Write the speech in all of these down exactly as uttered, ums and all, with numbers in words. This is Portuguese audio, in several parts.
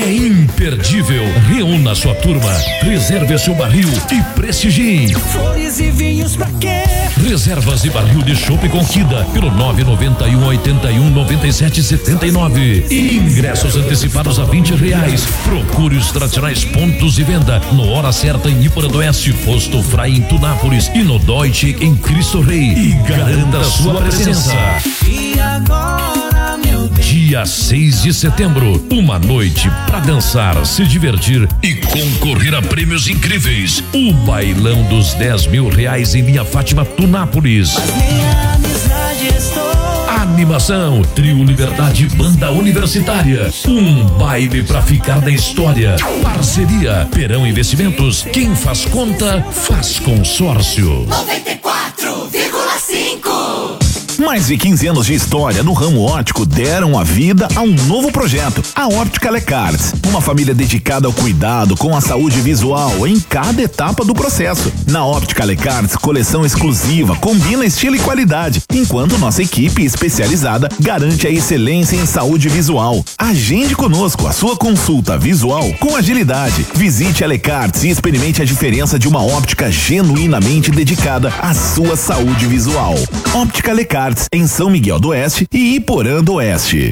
é imperdível. Reúna sua turma, reserve seu barril e prestigie. Flores e vinhos pra quê? Reservas e barril de chopp Conquista pelo nove nove um, oito um, nove sete sete nove. Ingressos antecipados a vinte reais. Procure os tradicionais pontos de venda no Hora Certa em Iporã do Oeste, Posto Frai em Tunápolis e no Deutsche em Cristo Rei. E garanta sua presença. E agora, meu Deus. Dia seis de setembro, uma noite pra dançar, se divertir e concorrer a prêmios incríveis. O bailão dos dez mil reais em Linha Fátima, Tunápolis. Mas minha amizade estou. Animação, Trio Liberdade, Banda Universitária. Um baile pra ficar na história. Parceria, Perão Investimentos. Quem faz conta, faz consórcio. noventa e quatro vírgula cinco. Mais de quinze anos de história no ramo óptico deram a vida a um novo projeto, a Óptica Lecarts. Uma família dedicada ao cuidado com a saúde visual em cada etapa do processo. Na Óptica Lecarts, coleção exclusiva, combina estilo e qualidade, enquanto nossa equipe especializada garante a excelência em saúde visual. Agende conosco a sua consulta visual com agilidade. Visite a Lecarts e experimente a diferença de uma óptica genuinamente dedicada à sua saúde visual. Óptica Lecarts, em São Miguel do Oeste e Iporã do Oeste.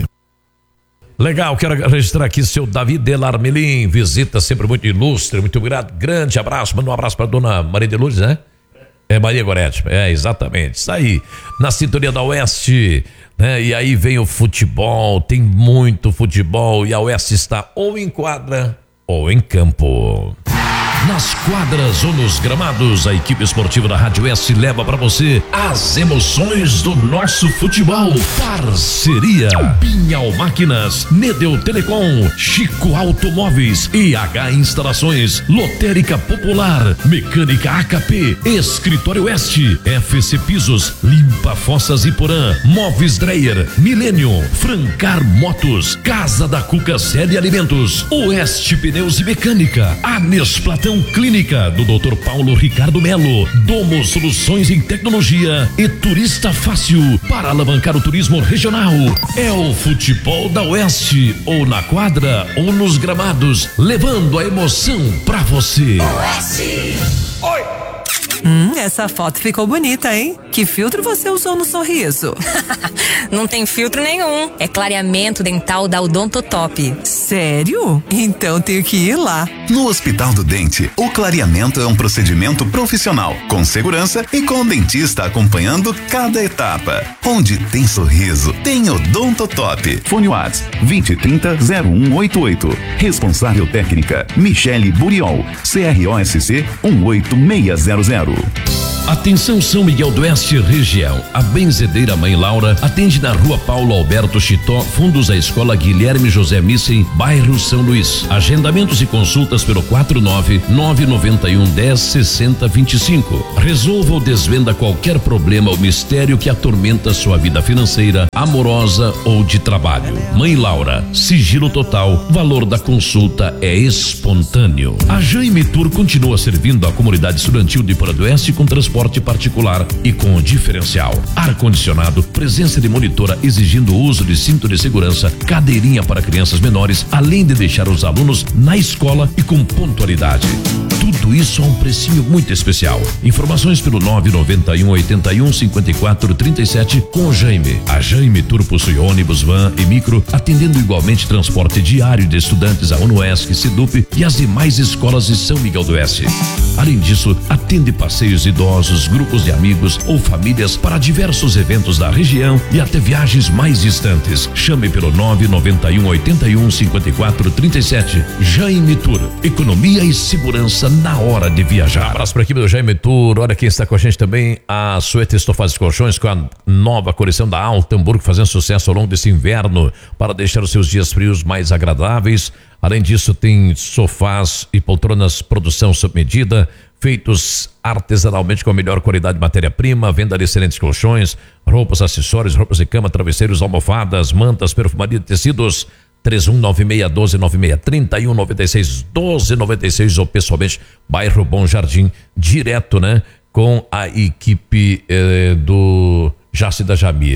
Legal, quero registrar aqui seu Davi Delarmelin, visita sempre muito ilustre, muito grato, grande abraço, manda um abraço para dona Maria de Lourdes, né? É Maria Gorete, é, exatamente, isso aí, na sintonia da Oeste, né? E aí vem o futebol, tem muito futebol e a Oeste está ou em quadra ou em campo. Nas quadras ou nos gramados, a equipe esportiva da Rádio Oeste leva para você as emoções do nosso futebol. Parceria Pinhal Máquinas, Nedeu Telecom, Chico Automóveis, E H Instalações, Lotérica Popular, Mecânica A K P, Escritório Oeste, F C Pisos, Limpa Fossas Iporã, Móveis Dreyer, Milênio, Francar Motos, Casa da Cuca Sede Alimentos, Oeste Pneus e Mecânica, Anes Platão Clínica do doutor Paulo Ricardo Melo, Domo Soluções em Tecnologia e Turista Fácil para alavancar o turismo regional. É o futebol da Oeste, ou na quadra ou nos gramados, levando a emoção pra você. Oeste. Oi. Hum, essa foto ficou bonita, hein? Que filtro você usou no sorriso? Não tem filtro nenhum. É clareamento dental da Odontotop. Sério? Então tenho que ir lá. No Hospital do Dente, o clareamento é um procedimento profissional, com segurança e com o dentista acompanhando cada etapa. Onde tem sorriso, tem Odontotop. Fone WhatsApp vinte trinta zero um oito oito. Responsável técnica Michele Buriol, C R O S C um oito seis zero zero. Atenção São Miguel do Oeste região, a Benzedeira Mãe Laura atende na rua Paulo Alberto Chitó, fundos à escola Guilherme José Missen, bairro São Luís. Agendamentos e consultas pelo quatro nove nove nove um dez sessenta vinte e cinco. Resolva ou desvenda qualquer problema ou mistério que atormenta sua vida financeira, amorosa ou de trabalho. Mãe Laura, sigilo total, valor da consulta é espontâneo. A Jaime Tour continua servindo a comunidade estudantil de Iporã do Oeste com transporte particular e com diferencial. Ar-condicionado, presença de monitora exigindo o uso de cinto de segurança, cadeirinha para crianças menores, além de deixar os alunos na escola e com pontualidade. Tudo isso a um precinho muito especial. Informações pelo nove nove um oito um cinco quatro três sete com o Jaime. A Jaime Tour possui ônibus, van e micro, atendendo igualmente transporte diário de estudantes a UNOESC, SIDUP e as demais escolas de São Miguel do Oeste. Além disso, atende passeios idosos, grupos de amigos ou famílias para diversos eventos da região e até viagens mais distantes. Chame pelo nove nove um oito um cinco quatro três sete. Jaime Tour, economia e segurança na hora de viajar. Um abraço para a equipe do Jaime Tour. Olha quem está com a gente também, a Suete Estofados Colchões, com a nova coleção da Alta Hamburgo, fazendo sucesso ao longo desse inverno para deixar os seus dias frios mais agradáveis. Além disso, tem sofás e poltronas produção sob medida, feitos artesanalmente com a melhor qualidade de matéria-prima, venda de excelentes colchões, roupas, acessórios, roupas de cama, travesseiros, almofadas, mantas, perfumaria de tecidos. três um nove seis um dois nove seis, trinta e um noventa e seis, doze noventa e seis ou pessoalmente, bairro Bom Jardim, direto, né? Com a equipe eh, do Jaci da Jamile.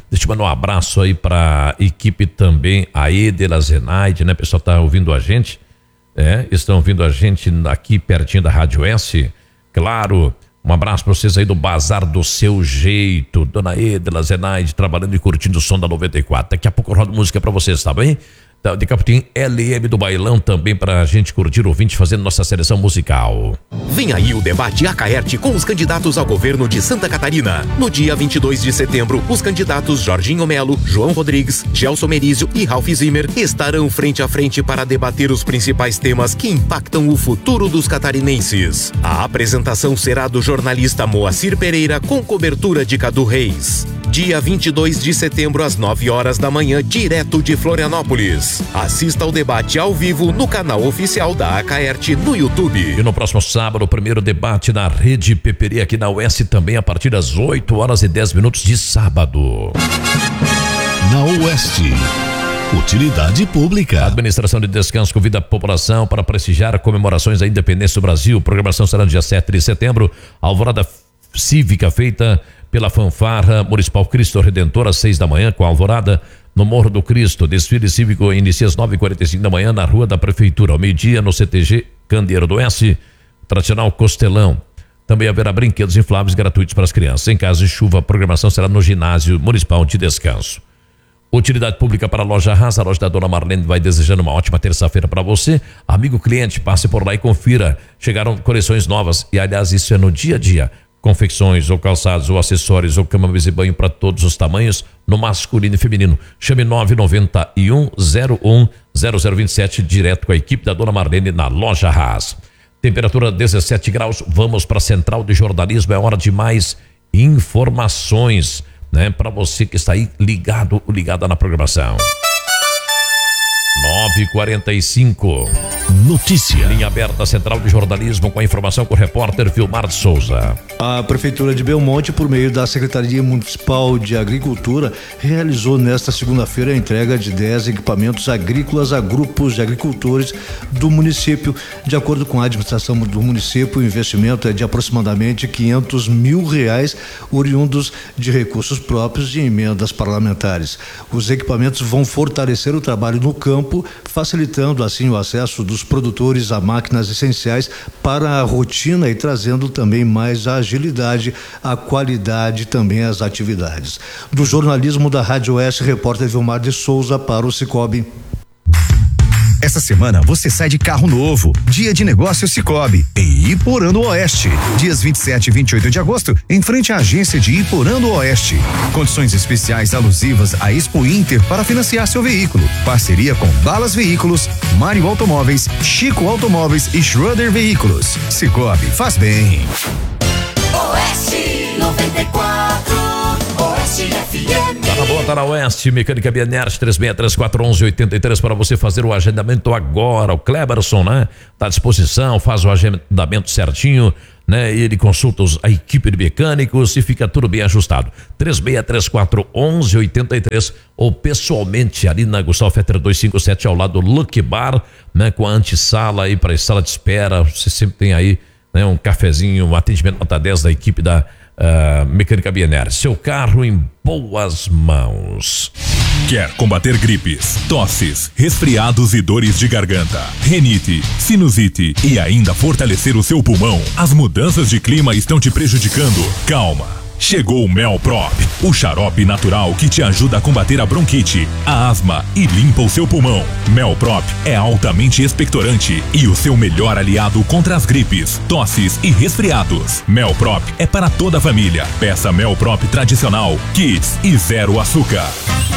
Deixa eu mandar um abraço aí pra equipe também, a Edela Zenaide, né? O pessoal tá ouvindo a gente, é, estão ouvindo a gente aqui pertinho da Rádio S, claro. Um abraço pra vocês aí do Bazar do Seu Jeito, Dona Edela Zenaide, trabalhando e curtindo o som da noventa e quatro. Daqui a pouco eu rodo música pra vocês, tá bem? Daqui a pouco tem L M do Bailão também pra gente curtir, ouvinte, fazendo nossa seleção musical. Vem aí o debate Acaerte com os candidatos ao governo de Santa Catarina. No dia vinte e dois de setembro, os candidatos Jorginho Melo, João Rodrigues, Gelson Merizio e Ralph Zimmer estarão frente a frente para debater os principais temas que impactam o futuro dos catarinenses. A apresentação será do jornalista Moacir Pereira com cobertura de Cadu Reis. Dia vinte e dois de setembro às nove horas da manhã, direto de Florianópolis. Assista ao debate ao vivo no canal oficial da Acaerte no YouTube. E no próximo sábado, o primeiro debate na Rede Peperi aqui na U S também a partir das oito horas e dez minutos de sábado. Na Oeste, utilidade pública. A Administração de Descanso convida a população para prestigiar comemorações da Independência do Brasil. Programação será no dia sete de setembro. Alvorada cívica feita pela Fanfarra Municipal Cristo Redentor às seis da manhã com a alvorada no Morro do Cristo. Desfile cívico inicia às nove e quarenta e cinco da manhã na Rua da Prefeitura. Ao meio-dia no C T G Candeeiro do Oeste, tradicional Costelão. Também haverá brinquedos infláveis gratuitos para as crianças. Em caso de chuva, a programação será no Ginásio Municipal de Descanso. Utilidade pública para a Loja Haas. A loja da Dona Marlene vai desejando uma ótima terça-feira para você. Amigo cliente, passe por lá e confira. Chegaram coleções novas e, aliás, isso é no dia a dia. Confecções ou calçados ou acessórios ou cama, mesa e banho para todos os tamanhos, no masculino e feminino. Chame nove nove um zero um zero zero dois sete direto com a equipe da Dona Marlene na Loja Haas. Temperatura dezessete graus. Vamos para a Central de Jornalismo. É hora de mais informações, né? Para você que está aí ligado, ligada na programação. nove e quarenta e cinco. Notícia. Linha aberta Central de Jornalismo com a informação com o repórter Vilmar de Souza. A Prefeitura de Belmonte, por meio da Secretaria Municipal de Agricultura, realizou nesta segunda-feira a entrega de dez equipamentos agrícolas a grupos de agricultores do município. De acordo com a administração do município, o investimento é de aproximadamente quinhentos mil reais, oriundos de recursos próprios e emendas parlamentares. Os equipamentos vão fortalecer o trabalho no campo, facilitando assim o acesso dos produtores a máquinas essenciais para a rotina e trazendo também mais agilidade, a qualidade também às atividades. Do jornalismo da Rádio Oeste, repórter Vilmar de Souza para o Cicobi. Essa semana você sai de carro novo. Dia de negócio Cicobi, em Iporã do Oeste. Dias vinte e sete e vinte e oito de agosto, em frente à agência de Iporã do Oeste. Condições especiais alusivas à Expo Inter para financiar seu veículo. Parceria com Balas Veículos, Mário Automóveis, Chico Automóveis e Schroeder Veículos. Cicobi, faz bem. Oeste noventa e quatro, Oeste F M. Tá na boa, tá na Oeste, Mecânica Bienert, três seis três quatro um um oito três para você fazer o agendamento agora. O Kleberson, né? Tá à disposição, faz o agendamento certinho, né? Ele consulta os, a equipe de mecânicos e fica tudo bem ajustado. três seis três quatro um um oito três ou pessoalmente ali na Gustavo Fetter duzentos e cinquenta e sete ao lado do Lucky Bar, né? Com a antessala aí para sala de espera. Você sempre tem aí, né? Um cafezinho, um atendimento nota dez da equipe da Uh, Mecânica Bienert, seu carro em boas mãos. Quer combater gripes, tosses, resfriados e dores de garganta, renite, sinusite e ainda fortalecer o seu pulmão? As mudanças de clima estão te prejudicando? Calma! Chegou o Melprop, o xarope natural que te ajuda a combater a bronquite, a asma e limpa o seu pulmão. Melprop é altamente expectorante e o seu melhor aliado contra as gripes, tosses e resfriados. Melprop é para toda a família. Peça Melprop tradicional, Kids e zero açúcar.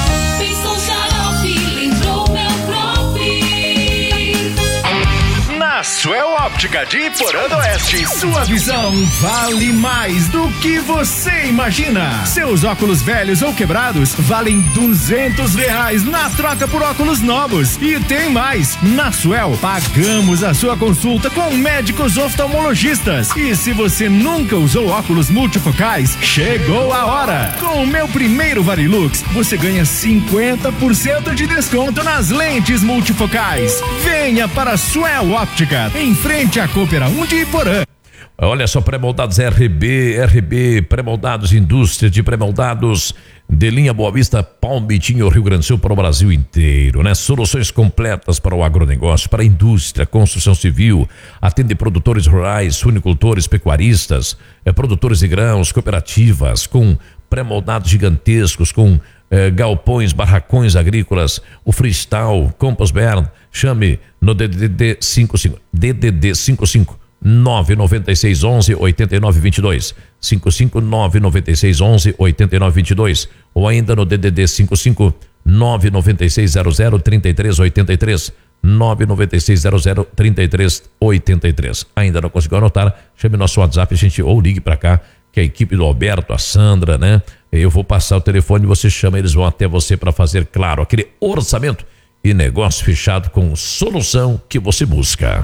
Suel Óptica de Iporã do Oeste. Sua visão vale mais do que você imagina. Seus óculos velhos ou quebrados valem duzentos reais na troca por óculos novos. E tem mais. Na Suel, pagamos a sua consulta com médicos oftalmologistas. E se você nunca usou óculos multifocais, chegou a hora. Com o meu primeiro Varilux, você ganha cinquenta por cento de desconto nas lentes multifocais. Venha para a Suel Óptica, em frente à Coopera um de Iporã. Olha só, pré-moldados R B, R B, pré-moldados, indústria de pré-moldados, de linha Boa Vista, Palmitinho, Rio Grande do Sul, para o Brasil inteiro, né? Soluções completas para o agronegócio, para a indústria, construção civil, atende produtores rurais, suinicultores, pecuaristas, eh, produtores de grãos, cooperativas, com pré-moldados gigantescos, com eh, galpões, barracões agrícolas, o Freestyle, Compost Bern. Chame no D D D cinco cinco, D D D cinco cinco nove nove seis onze oito nove dois dois, cinco cinco nove nove seis onze oito nove dois dois, ou ainda no D D D cinco cinco nove nove seis zero zero três três oito três, nove nove seis zero zero três três oito três. Ainda não conseguiu anotar? Chame nosso WhatsApp, a gente, ou ligue para cá, que a equipe do Alberto, a Sandra, né? Eu vou passar o telefone, você chama, eles vão até você para fazer, claro, aquele orçamento e negócio fechado com solução que você busca.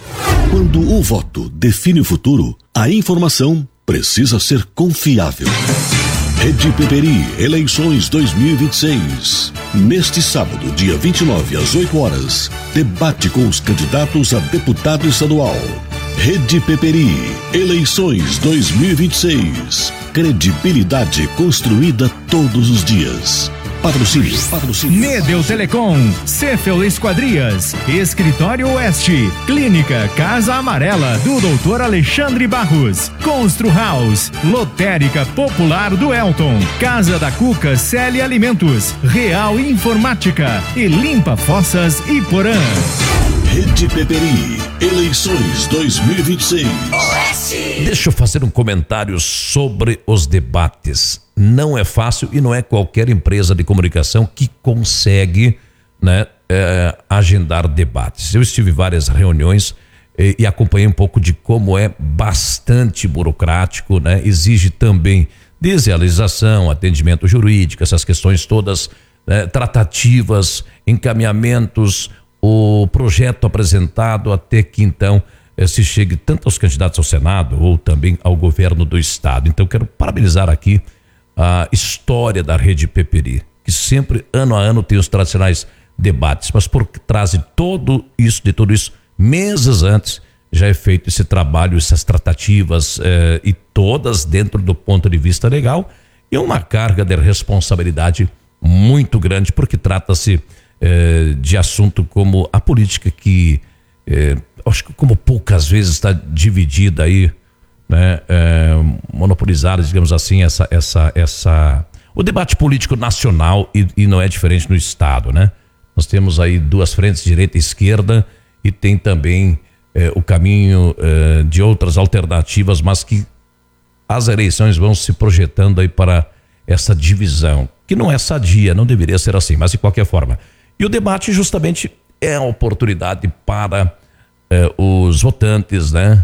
Quando o voto define o futuro, a informação precisa ser confiável. Rede Peperi, eleições dois mil e vinte e seis. Neste sábado, dia vinte e nove, às oito horas, debate com os candidatos a deputado estadual. Rede Peperi, eleições dois mil e vinte e seis. Credibilidade construída todos os dias. Patrocínio, patrocínio. Nedel Telecom, Cefel Esquadrias, Escritório Oeste, Clínica Casa Amarela do doutor Alexandre Barros, Constru House, Lotérica Popular do Elton, Casa da Cuca Celi Alimentos, Real Informática e Limpa Fossas Iporã. Rede Peperi, eleições dois mil e vinte e seis. Oeste. Deixa eu fazer um comentário sobre os debates. Não é fácil e não é qualquer empresa de comunicação que consegue, né, é, agendar debates. Eu estive em várias reuniões e, e acompanhei um pouco de como é bastante burocrático, né? Exige também desrealização, atendimento jurídico, essas questões todas, né, tratativas, encaminhamentos, o projeto apresentado até que então eh, se chegue tanto aos candidatos ao Senado ou também ao governo do estado. Então quero parabenizar aqui a história da Rede Peperi, que sempre, ano a ano, tem os tradicionais debates, mas por trás de todo isso, de tudo isso, meses antes, já é feito esse trabalho, essas tratativas, eh, e todas dentro do ponto de vista legal, e uma carga de responsabilidade muito grande, porque trata-se eh, de assunto como a política que, eh, acho que como poucas vezes está dividida aí, né, é, monopolizada, digamos assim, essa, essa, essa, o debate político nacional e, e não é diferente no estado, né? Nós temos aí duas frentes, direita e esquerda, e tem também é, o caminho é, de outras alternativas, mas que as eleições vão se projetando aí para essa divisão, que não é sadia, não deveria ser assim, mas de qualquer forma. E o debate justamente é a oportunidade para é, os votantes, né?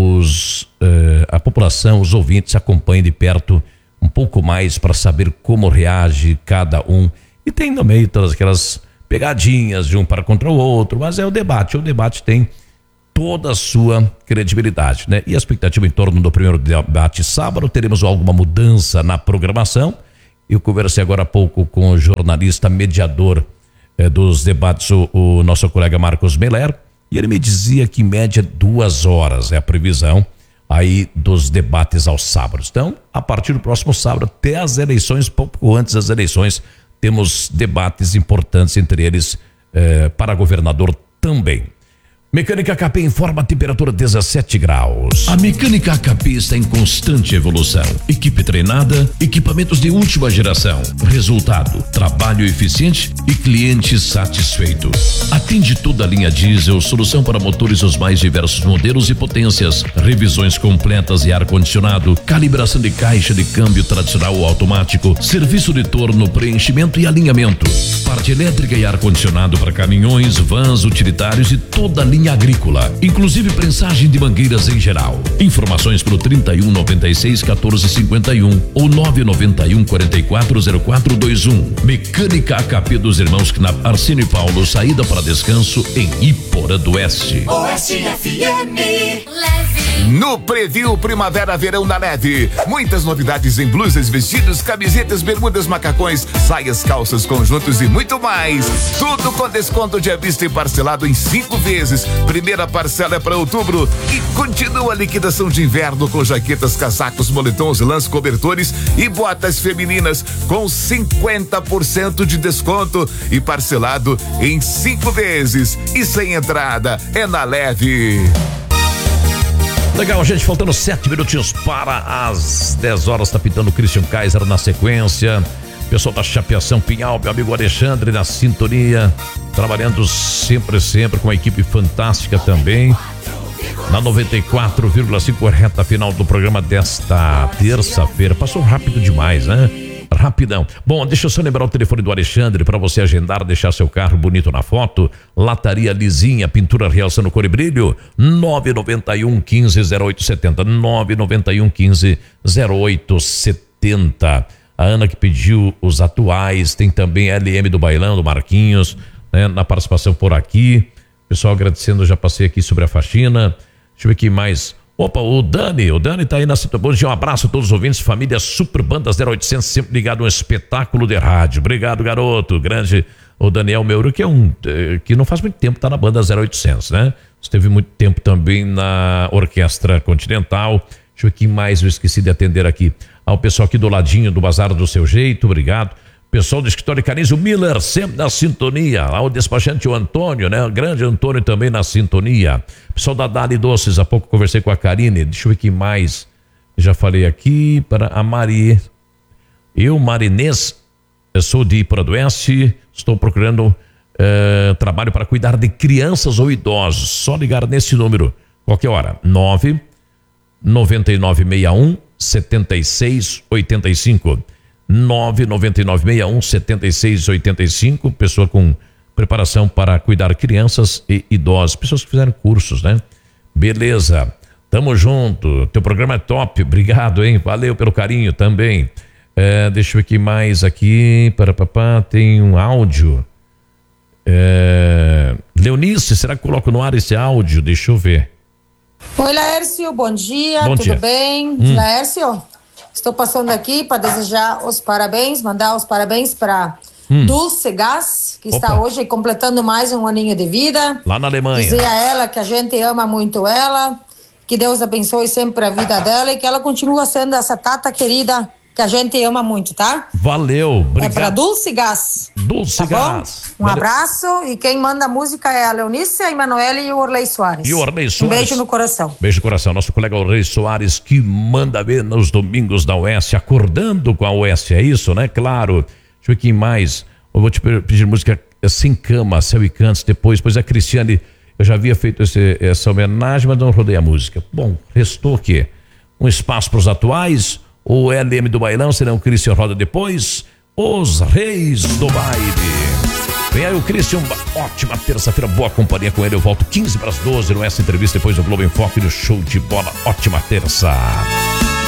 Os, eh, a população, os ouvintes acompanhem de perto um pouco mais para saber como reage cada um. E tem no meio todas aquelas pegadinhas de um para contra o outro, mas é o debate. O debate tem toda a sua credibilidade, né? E a expectativa em torno do primeiro debate sábado, teremos alguma mudança na programação. Eu conversei agora há pouco com o jornalista mediador eh, dos debates, o, o nosso colega Marcos Meller. E ele me dizia que em média duas horas é a previsão aí dos debates aos sábados. Então, a partir do próximo sábado até as eleições, pouco antes das eleições, temos debates importantes, entre eles eh, para governador também. Mecânica A K P informa a temperatura dezessete graus. A Mecânica A K P está em constante evolução. Equipe treinada, equipamentos de última geração. Resultado, trabalho eficiente e cliente satisfeito. Atende toda a linha diesel, solução para motores dos mais diversos modelos e potências, revisões completas e ar-condicionado, calibração de caixa de câmbio tradicional ou automático, serviço de torno, preenchimento e alinhamento, parte elétrica e ar-condicionado para caminhões, vans, utilitários e toda a linha agrícola, inclusive prensagem de mangueiras em geral. Informações pro trinta e um noventa e seis quatorze cinquenta e um ou nove noventa e um quarenta e quatro zero quatro dois um. Mecânica A K P dos irmãos Knapp, Arcínio e Paulo, saída para descanso em Iporã do Oeste. Oeste F M. Leve. No Preview Primavera-Verão na Leve. Muitas novidades em blusas, vestidos, camisetas, bermudas, macacões, saias, calças, conjuntos e muito mais. Tudo com desconto de à vista e parcelado em cinco vezes. Primeira parcela é para outubro e continua a liquidação de inverno com jaquetas, casacos, moletons, lãs, cobertores e botas femininas com cinquenta por cento de desconto e parcelado em cinco vezes e sem entrada. É na Leve. Legal, gente, faltando sete minutinhos para as dez horas, tá pintando o Christian Kaiser na sequência. Pessoal da Chapeação Pinhal, meu amigo Alexandre na sintonia, trabalhando sempre, sempre com uma equipe fantástica também. Na noventa e quatro vírgula cinco, reta final do programa desta terça-feira. Passou rápido demais, né? Rapidão. Bom, deixa eu só lembrar o telefone do Alexandre para você agendar, deixar seu carro bonito na foto. Lataria Lisinha, pintura realçando cor e brilho. nove nove um, quinze, zero oito setenta. nove nove um, quinze, zero oito setenta. A Ana que pediu os atuais. Tem também a L M do Bailão, do Marquinhos, né, na participação por aqui. Pessoal agradecendo, já passei aqui sobre a faxina. Deixa eu ver aqui mais. Opa, o Dani, o Dani tá aí na sintonia. Bom dia, um abraço a todos os ouvintes, família Super Banda zero oitocentos, sempre ligado a um espetáculo de rádio. Obrigado, garoto. Grande, o Daniel Meuro, que é um, que não faz muito tempo tá na banda zero oitocentos, né? Esteve muito tempo também na Orquestra Continental. Deixa eu ver quem mais eu esqueci de atender aqui. Ao pessoal aqui do ladinho do Bazar do Seu Jeito, obrigado. Pessoal do escritório Canísio Miller, sempre na sintonia. Lá o despachante, o Antônio, né? O grande Antônio também na sintonia. Pessoal da Dali Doces, há pouco conversei com a Karine. Deixa eu ver aqui mais. Já falei aqui para a Mari. Eu, Marinês, eu sou de Ipura do Oeste. Estou procurando uh, trabalho para cuidar de crianças ou idosos. Só ligar nesse número, qualquer hora. nove nove nove seis um, sete seis oito cinco. nove nove nove seis um, sete seis oito cinco, pessoa com preparação para cuidar crianças e idosos, pessoas que fizeram cursos, né? Beleza, tamo junto, teu programa é top, obrigado, hein? Valeu pelo carinho também. É, deixa eu ver aqui mais aqui, para papá, tem um áudio. É, Leonice, será que coloco no ar esse áudio? Deixa eu ver. Oi, Laércio, bom dia, bom tudo dia. bem? Hum. Laércio, estou passando aqui para desejar os parabéns, mandar os parabéns para hum. Dulce Gás, que Opa. está hoje completando mais um aninho de vida. Lá na Alemanha. Dizer a ela que a gente ama muito ela, que Deus abençoe sempre a vida dela e que ela continue sendo essa tata querida que a gente ama muito, tá? Valeu, obrigado. É para Dulce Gás. Dulce tá Gás. Um Valeu. abraço e quem manda a música é a Leonice, a Emanuele e o Orley Soares. E o Orley Soares. Um beijo no coração. Beijo no coração. Nosso colega Orley Soares, que manda ver nos domingos da Oeste, acordando com a Oeste, é isso, né? Claro. Deixa eu ver quem mais. Eu vou te pedir música Sem Cama, Céu e Cantos, depois. Pois a Cristiane, eu já havia feito esse, essa homenagem, mas não rodei a música. Bom, restou o quê? Um espaço para os atuais. O L M do Bailão, será o Christian Roda depois. Os Reis do Baile. Vem aí o Christian, ótima terça-feira, boa companhia com ele. Eu volto quinze para as doze no essa entrevista, depois do Globo em Foco e no Show de Bola. Ótima terça.